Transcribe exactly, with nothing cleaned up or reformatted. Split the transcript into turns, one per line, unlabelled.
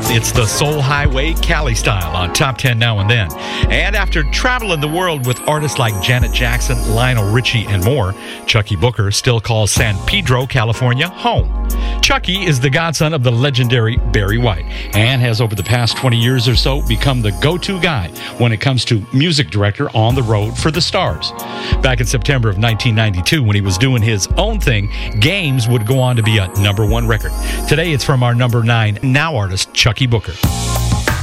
It's the Soul Highway Cali Style on Top ten Now and Then. And after traveling the world with artists like Janet Jackson, Lionel Richie, and more, Chucky Booker still calls San Pedro, California, home. Chucky is the godson of the legendary Barry White and has over the past twenty years or so become the go-to guy when it comes to music director on the road for the stars. Back in September of nineteen ninety-two, when he was doing his own thing, Games would go on to be a number one record. Today, it's from our number nine Now artist, Chucky Booker.